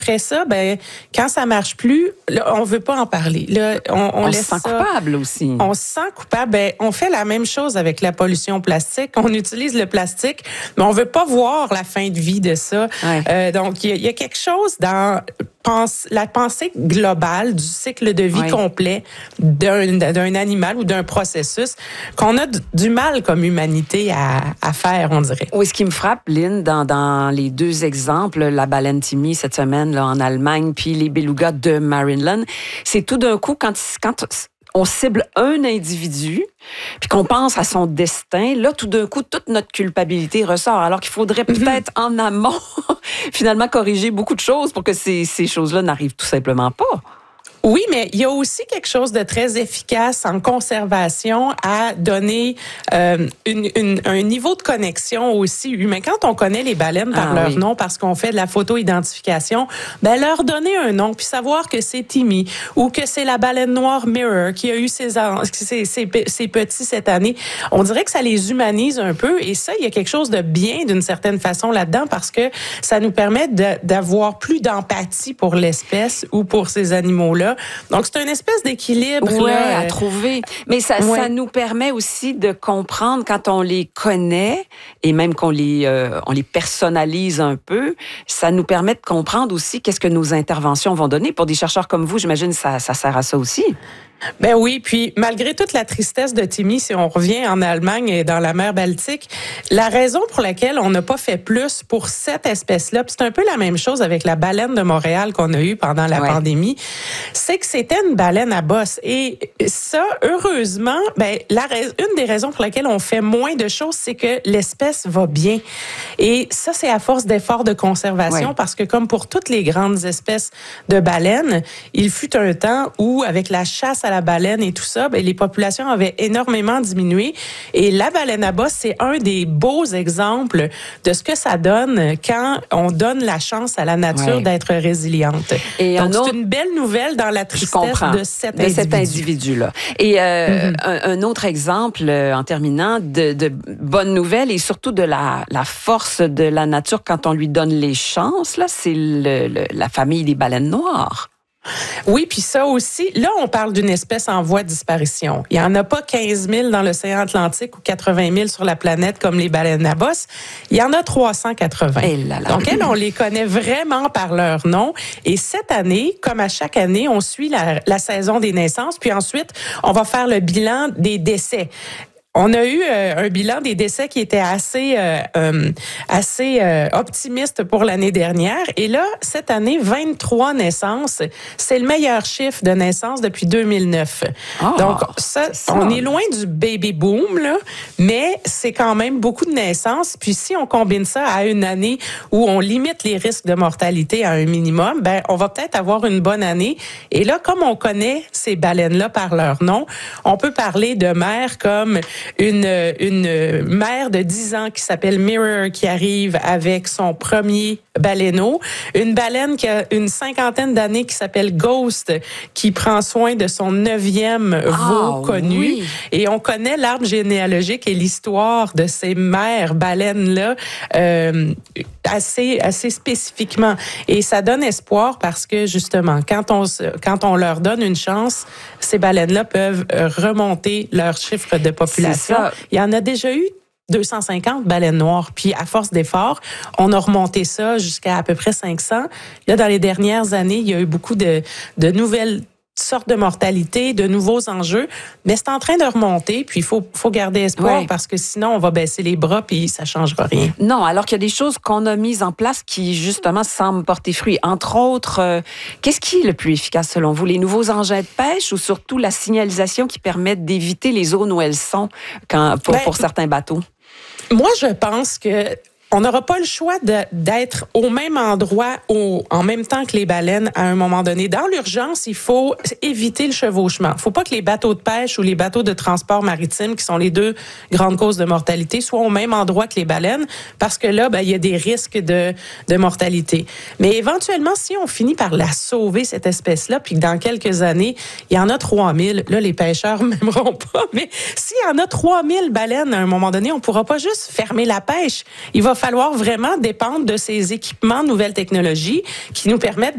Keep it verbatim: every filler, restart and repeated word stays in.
après ça, ben quand ça marche plus, là, on veut pas en parler. Là, on, on, on laisse se sent ça, coupable aussi. On se sent coupable. Ben, on fait la même chose avec la pollution plastique. On utilise le plastique, mais on veut pas voir la fin de vie de ça. Ouais. Euh, donc, il y, y a quelque chose dans pense, la pensée globale du cycle de vie ouais. complet d'un, d'un animal ou d'un processus qu'on a du mal comme humanité à, à faire, on dirait. Oui, ce qui me frappe, Lynn, dans, dans les deux exemples, la baleine Timmy cette semaine là, en Allemagne, puis les belugas de Marineland, c'est tout d'un coup, quand, quand on cible un individu, puis qu'on pense à son destin, là, tout d'un coup, toute notre culpabilité ressort, alors qu'il faudrait peut-être en amont, finalement, corriger beaucoup de choses pour que ces, ces choses-là n'arrivent tout simplement pas. Oui, mais il y a aussi quelque chose de très efficace en conservation à donner euh, une, une, un niveau de connexion aussi humain. Quand on connaît les baleines par ah, leur oui. nom, parce qu'on fait de la photo-identification, ben leur donner un nom, puis savoir que c'est Timmy ou que c'est la baleine noire Mirror qui a eu ses, ses, ses, ses petits cette année, on dirait que ça les humanise un peu. Et ça, il y a quelque chose de bien d'une certaine façon là-dedans parce que ça nous permet de, d'avoir plus d'empathie pour l'espèce ou pour ces animaux-là. Donc, c'est une espèce d'équilibre ouais, là, à trouver. Mais ça, ouais. ça nous permet aussi de comprendre quand on les connaît et même qu'on les, euh, on les personnalise un peu, ça nous permet de comprendre aussi qu'est-ce que nos interventions vont donner. Pour des chercheurs comme vous, j'imagine ça, ça sert à ça aussi. Ben oui, puis malgré toute la tristesse de Timmy, si on revient en Allemagne et dans la mer Baltique, la raison pour laquelle on n'a pas fait plus pour cette espèce-là, puis c'est un peu la même chose avec la baleine de Montréal qu'on a eue pendant la ouais. pandémie, c'est que c'était une baleine à bosse. Et ça, heureusement, ben la une des raisons pour laquelle on fait moins de choses, c'est que l'espèce va bien. Et ça, c'est à force d'efforts de conservation, ouais. parce que comme pour toutes les grandes espèces de baleines, il fut un temps où, avec la chasse à la baleine et tout ça, ben, les populations avaient énormément diminué. Et la baleine à bosse, c'est un des beaux exemples de ce que ça donne quand on donne la chance à la nature ouais. d'être résiliente. Et donc, autre... c'est une belle nouvelle dans la tristesse de cet de individu. cet individu-là. Et euh, mm-hmm. un, un autre exemple, en terminant, de, de bonnes nouvelles et surtout de la, la force de la nature quand on lui donne les chances, là, c'est le, le, la famille des baleines noires. Oui, puis ça aussi, là, on parle d'une espèce en voie de disparition. Il n'y en a pas quinze mille dans l'océan Atlantique ou quatre-vingt mille sur la planète comme les baleines à bosse. Il y en a trois cent quatre-vingts. Et là là. Donc, elles, on les connaît vraiment par leur nom. Et cette année, comme à chaque année, on suit la, la saison des naissances, puis ensuite, on va faire le bilan des décès. On a eu euh, un bilan des décès qui était assez euh, euh, assez euh, optimiste pour l'année dernière. Et là, cette année, vingt-trois naissances. C'est le meilleur chiffre de naissances depuis deux mille neuf. Oh, Donc, ça, ça, on est loin du baby boom, là, mais c'est quand même beaucoup de naissances. Puis si on combine ça à une année où on limite les risques de mortalité à un minimum, ben on va peut-être avoir une bonne année. Et là, comme on connaît ces baleines-là par leur nom, on peut parler de mères comme Une, une mère de dix ans qui s'appelle Mirror qui arrive avec son premier baleineau. Une baleine qui a une cinquantaine d'années qui s'appelle Ghost qui prend soin de son neuvième veau oh, connu. Oui. Et on connaît l'arbre généalogique et l'histoire de ces mères baleines-là euh, assez, assez spécifiquement. Et ça donne espoir parce que justement, quand on, quand on leur donne une chance, ces baleines-là peuvent remonter leur chiffre de population. Il y en a déjà eu deux cent cinquante baleines noires. Puis, à force d'efforts, on a remonté ça jusqu'à à peu près cinq cents. Là, dans les dernières années, il y a eu beaucoup de, de nouvelles sortes de mortalité, de nouveaux enjeux, mais c'est en train de remonter, puis il faut, faut garder espoir, ouais. parce que sinon, on va baisser les bras, puis ça ne changera rien. Non, alors qu'il y a des choses qu'on a mises en place qui, justement, semblent porter fruit. Entre autres, euh, qu'est-ce qui est le plus efficace, selon vous? Les nouveaux engins de pêche ou surtout la signalisation qui permet d'éviter les zones où elles sont quand, pour, ben, pour certains bateaux? Moi, je pense que on n'aura pas le choix de, d'être au même endroit au, en même temps que les baleines à un moment donné. Dans l'urgence, il faut éviter le chevauchement. Il ne faut pas que les bateaux de pêche ou les bateaux de transport maritime, qui sont les deux grandes causes de mortalité, soient au même endroit que les baleines, parce que là, ben, il y a des risques de, de mortalité. Mais éventuellement, si on finit par la sauver, cette espèce-là, puis que dans quelques années, il y en a trois mille, là, les pêcheurs ne m'aimeront pas, mais s'il y en a trois mille baleines à un moment donné, on ne pourra pas juste fermer la pêche. Il va falloir vraiment dépendre de ces équipements, nouvelles technologies qui nous permettent